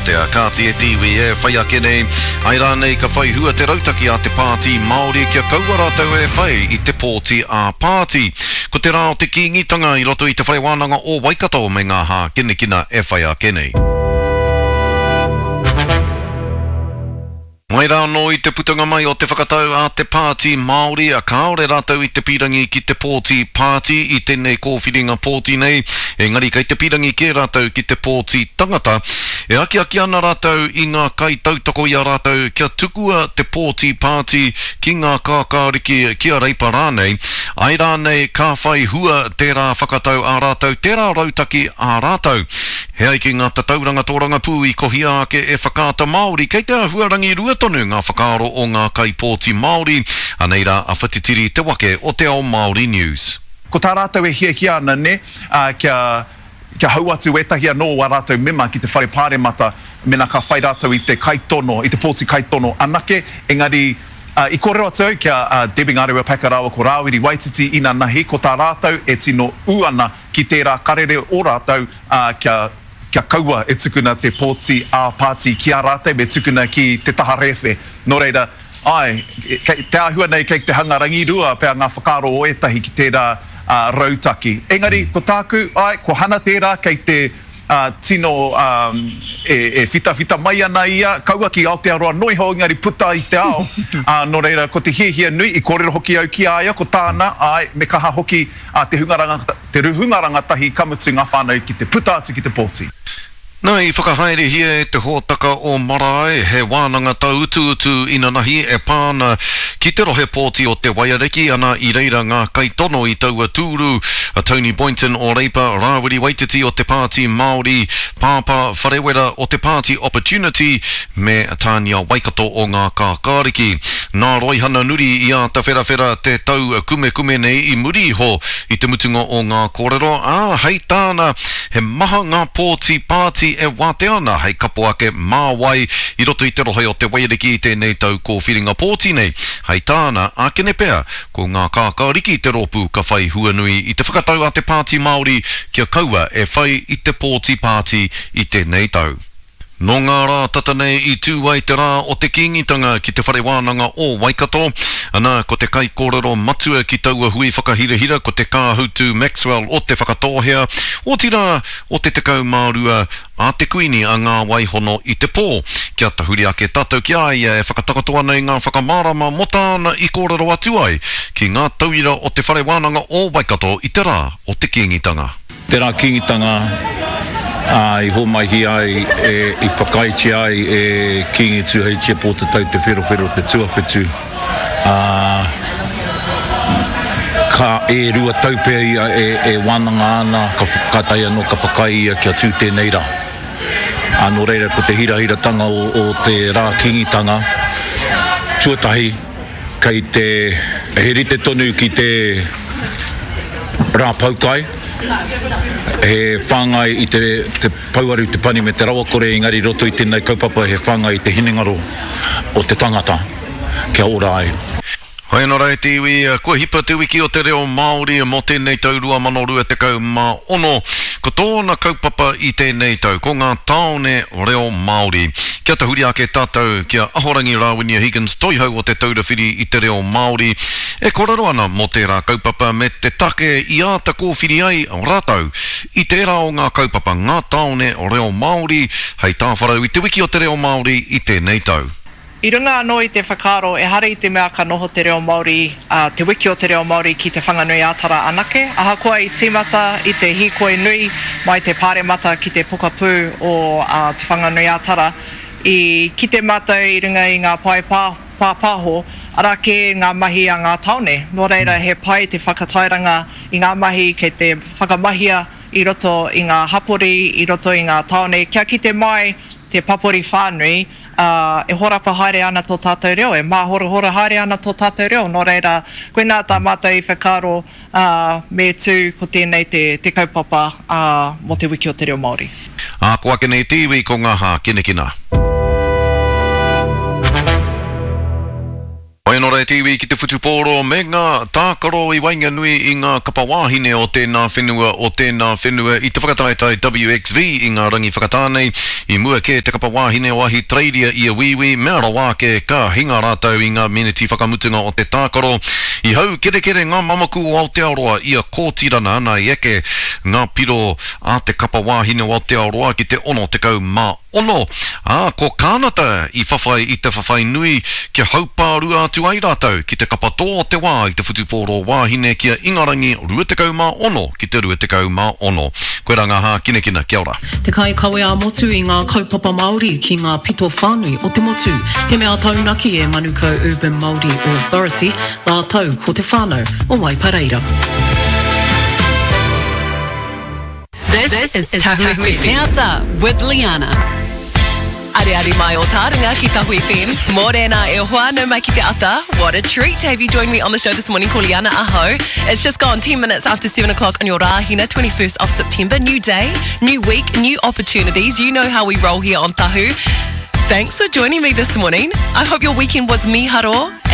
Atea, kāti e tiwi e whai ake nei, ai rā nei ka whai hua te rautaki a te pāti Māori kia kaua rātou e whai i te pōti a pāti. Ko te rā o te kingitanga i roto i te whai wānanga o Waikato me ngā hā kinekina e whai ake nei. Mai rā no i te putanga mai o te whakatau a te pāti Māori a kaore rātou i te pirangi ki te pōti pāti i tēnei kōwhiringa pōti nei. Engari kei te pirangi ke rātou ki te pōti tangata. E aki ana rātou i ngā kai tautoko i a rātou kia tukua te pōti pāti ki ngā kākāriki kia reipa rānei. Ai rānei ka whai hua tērā whakatau a rātou, tērā rautaki a rātou. Hea ki ngā tatauranga tōranga pū i kohia ake e whakaata Māori, kei te huarangi ruatonu ngā whakaaro o ngā kai pōti Māori, anei rā a whatitiri te wake o te ao Māori News. Ko tā rātou e hia ana ne, kia hau atu etahi anō a rātou mema ki te whare pāremata, mena ka whai rātou i te kaitono, i te pōti kaitono anake, engari i kōrero atu kia Debbie Ngarewa Pakarawa ko Rāwiri Waititi ina nahi, ko tā rātou e tino uana ki tērā karere o rātou kia kaua e tukuna te pōti a pāti ki a rātou me tukuna ki te taha rewhe. Nō reira, te ahua nei kei te hangarangi rua pēr ngā whakaro o etahi ki tērā rautaki. Engari, ko tāku, ko hana tērā kei te tino e whita mai ana ia, kaua ki Aotearoa noi ho engari puta i te ao. Nō reira, ko te hia nui, i kōrero hoki au ki aia, ko tāna, me kaha hoki te hungaranga tahi kamutu ngā whānau ki te puta atu ki te pōti. Nā, i whakahaere hia e te hōtaka o marae, he wānanga tau utu ina nahi e pāna ki te rohe pōti o te waiareki ana i reira ngā kaitono i taua tūru, Tony Boynton o Reipa, Rāwiri Waititi o te pāti Māori, Pāpā Wharewera o te pāti Opportunity, me Tānia Waikato o ngā kākāriki. Nā roihana nuri i a ta whera te tau kume nei i muri ho i te mutunga o ngā kōrero. Hei tāna, he maha ngā pōti pāti e wāte ana, hei kapo ake māwai i roto i te rohe o te waiareki i tēnei tau kōwhiringa pōti nei. Hei tāna, ākene pēr, ko ngā kākāriki te rōpū ka whai huanui i te whakatau a te pāti Māori kia kaua e whai i te pōti pāti i tēnei tau. Nō ngā rā tata nei i tūwai te rā o te kingitanga ki te whare wānanga o Waikato, ana ko te kai kōrero matua ki taua hui whakahirahira ko te kāhutu Maxwell o te whakatohea, o tira o te tekau mārua a te kuini a ngā waihono i te pō. Kia tahuri ake tātou ki aia e whakatakatoa nei ngā whakamārama mo tāna i kōrero atu ai ki ngā tauira o te whare wānanga o Waikato i te rā o te kingitanga. Te rā kingitanga i homahi ai i whakaiti ai e kingi tu hei tia pōta tau te whero te tuawhetu. Ka e rua taupea ia e wānanga ana, ka whakatai anō ka whakai ia kia tū tēnei rā. Anō reira ko te hira tanga o te rā kingitanga, tuatahi kei te herite tonu ki te rā paukai, he whāngai i te pauaru te pani me te rawakore engari roto i tēnei kaupapa he whāngai i te hinengaro o te tangata kia ora ai. Hei nō rei te iwi, kua hipa te wiki o te reo Māori mo tēnei tau 2020, ko tōna kaupapa i tēnei tau, ko ngā taone reo Māori. Kia tahuri ake tātou, kia ahorangi Rāwinia Higgins, toihau o te taurawhiri i te reo Māori, e koraro ana mo tērā kaupapa me te take i āta kōwhiri ai rātau. I tērā o ngā kaupapa, ngā taone reo Māori, hei tāwharau i te wiki o te reo Māori i tēnei tau. I runga anō i te whakaro, e hara i te mea ka noho te reo Māori, te wiki o te reo Māori ki te whanganui ātara anake. Ahakoa i tīmata i te hīkoe nui mai te pāremata ki te pokapū o te whanganui ātara. Ki te mata i runga i ngā pai pāpaho, ara ke ngā mahi a ngā taone. Nō reira he pai te whakatairanga i ngā mahi kei te whakamahia i roto i ngā hapori, i roto i ngā taone. Kia ki te mai te papori whānui, e horapa haere ana tō tātou reo, e māhora haere ana tō tātou reo. Nō reira, koe nā tā mata i whakaro me tū ko tēnei te kaupapa mo te wiki o te reo Māori. Ko ake nei tīwi ko ngā hā kinekina. Wainora e tiwi ki te whutuporo me ngā tākaro I wainga nui I ngā kapawāhine o tēnā whenua I te whakataitai WXV I ngā rangi whakatānei I mua ke te kapawāhine o ahi tradia I a wiwi mea rawa ke ka hinga rātau I ngā miniti whakamutunga o te tākaro I hau kere ngā mamaku o Aotearoa I a kōtirana ana I eke ngā piro a te kapawāhine o Aotearoa ki te ono te kau mā ono ko kānata I whawhai I te whawhai nui kia haupāru atu ai rātau ki te kapatō o te wā I te whutupōro wāhine kia ingarangi ruatekau mā ono ki te ruatekau mā ono. Koe rā ngā hā kina, kia ora. Te kai kawe a motu I ngā kaupapa Māori ki ngā pito whānui o te motu. He mea taunaki e Manuko Urban Māori Authority, ngā tau ko te whānau o Waipareira. This is Tahui Peata with Liana. Ari mai o tāringa ki Tahui FM. Morena e hoa no mai ki te ata. What a treat to have you join me on the show this morning. Ko Liana aho. It's just gone 10 minutes after 7 o'clock on your Rahina, 21st of September. New day, new week, new opportunities. You know how we roll here on Tahu. Thanks for joining me this morning. I hope your weekend was miharo